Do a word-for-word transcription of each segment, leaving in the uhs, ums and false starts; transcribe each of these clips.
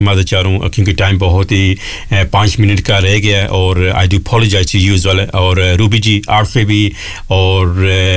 معذرت چاہ رہا ہوں کیونکہ ٹائم بہت ہی پانچ منٹ کا رہ گیا ہے اور I do apologise to you as well اور روبی جی آپ سے بھی اور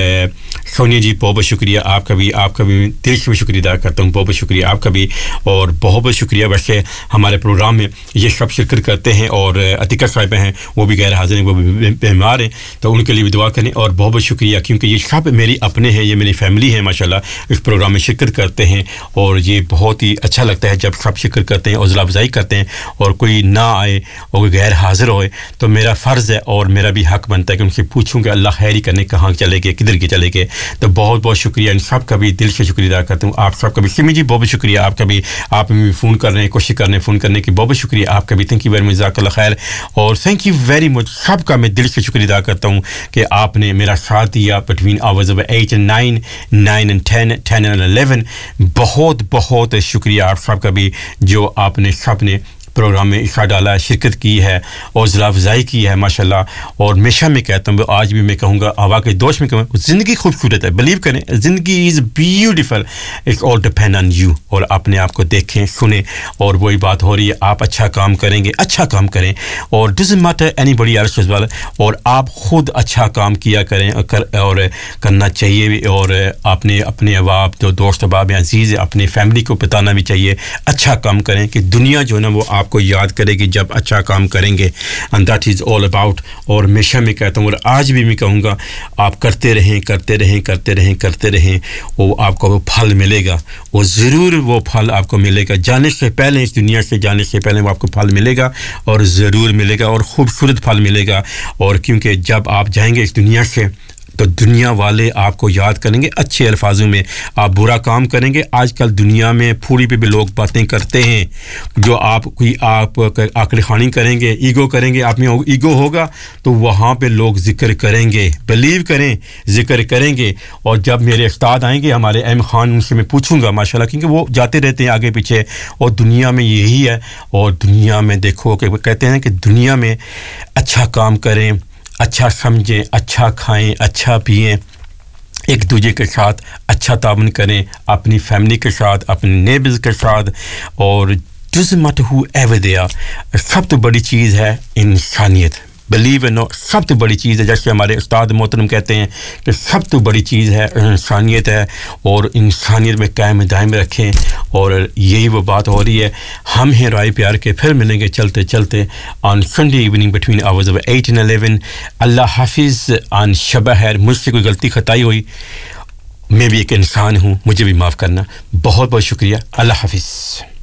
سونیا جی بہت بہت شکریہ آپ کا بھی آپ کا بھی دل سے بھی شکریہ ادا کرتا ہوں بہت بہت شکریہ آپ کا بھی اور بہت بہت شکریہ ویسے ہمارے پروگرام میں یہ سب شرکت کرتے ہیں اور عتیقہ صاحبہ ہیں وہ بھی غیر حاضر ہیں وہ بھی بیمار ہیں تو ان کے لیے بھی دعا کریں اور بہت بہت شکریہ کیونکہ یہ سب میری اپنے ہیں یہ میری فیملی ہے ماشاءاللہ اس پروگرام میں شرکت کرتے ہیں اور یہ بہت ہی اچھا لگتا ہے جب سب شرکت کرتے ہیں اور حوصلہ افزائی کرتے ہیں اور کوئی نہ آئے اور کوئی غیر حاضر ہوئے تو میرا فرض ہے اور میرا بھی حق بنتا ہے کہ ان سے پوچھوں کہ اللہ خیر ہی کرنے کہاں چلے گئے کدھر کے چلے گئے تو بہت بہت شکریہ ان سب کا بھی دل سے شکریہ ادا کرتا ہوں آپ سب کا بھی سمی جی بہت بہت شکریہ آپ کا بھی آپ بھی فون کر رہے ہیں کوشش کر رہے ہیں فون کرنے کی بہت بہت شکریہ آپ کا بھی تھینک یو ویری مچ جزاک اللہ خیر اور تھینک یو ویری مچ سب کا میں دل سے شکریہ ادا کرتا ہوں کہ آپ نے میرا ساتھ دیا between hours of at and nine nine and ten ten and eleven بہت بہت شکریہ آپ سب کا بھی جو آپ نے سب نے پروگرام میں حصہ ڈالا شرکت کی ہے اور حوصلہ افزائی کی ہے ماشاءاللہ اور ہمیشہ میں کہتا ہوں آج بھی میں کہوں گا ہوا کے دوست میں کہوں زندگی خوبصورت ہے بلیو کریں زندگی is beautiful it's all depend on you اور اپنے آپ کو دیکھیں سنیں اور وہی بات ہو رہی ہے آپ اچھا کام کریں گے اچھا کام کریں اور doesn't matter any body else as well اور آپ خود اچھا کام کیا کریں اور کرنا چاہیے اور اپنے اپنے احباب جو دوست احباب عزیز ہے اپنی فیملی کو بتانا بھی چاہیے اچھا کام کریں کہ دنیا جو ہے نا وہ آپ کو یاد کرے گی جب اچھا کام کریں گے and that is all about اور ہمیشہ میں کہتا ہوں اور آج بھی میں کہوں گا آپ کرتے رہیں کرتے رہیں کرتے رہیں کرتے رہیں وہ آپ کو وہ پھل ملے گا وہ ضرور وہ پھل آپ کو ملے گا جانے سے پہلے اس دنیا سے جانے سے پہلے وہ آپ کو پھل ملے گا اور ضرور ملے گا اور خوبصورت پھل ملے گا اور کیونکہ جب آپ جائیں گے اس دنیا سے تو دنیا والے آپ کو یاد کریں گے اچھے الفاظوں میں آپ برا کام کریں گے آج کل دنیا میں پھوڑی پہ بھی لوگ باتیں کرتے ہیں جو آپ کوئی آپ عقل خوانی کریں گے ایگو کریں گے آپ میں ایگو ہوگا تو وہاں پہ لوگ ذکر کریں گے بلیو کریں ذکر کریں گے اور جب میرے استاد آئیں گے ہمارے ایم خان ان سے میں پوچھوں گا ماشاءاللہ کیونکہ وہ جاتے رہتے ہیں آگے پیچھے اور دنیا میں یہی ہے اور دنیا میں دیکھو کہ وہ کہتے ہیں کہ دنیا میں اچھا کام کریں اچھا سمجھیں اچھا کھائیں اچھا پئیں ایک دوسرے کے ساتھ اچھا تعاون کریں اپنی فیملی کے ساتھ اپنے نیبرز کے ساتھ اور doesn't matter whoever they are سب تو بڑی چیز ہے انسانیت بلیو نو سب تو بڑی چیز ہے جیسے ہمارے استاد محترم کہتے ہیں کہ سب تو بڑی چیز ہے انسانیت ہے اور انسانیت میں قائم دائم رکھیں اور یہی وہ بات ہو رہی ہے ہم ہیں رائے پیار کے پھر ملیں گے چلتے چلتے آن Sunday evening between hours of at and eleven اللہ حافظ آن شب خیر مجھ سے کوئی غلطی خطائی ہوئی میں بھی ایک انسان ہوں مجھے بھی معاف کرنا بہت بہت شکریہ اللہ حافظ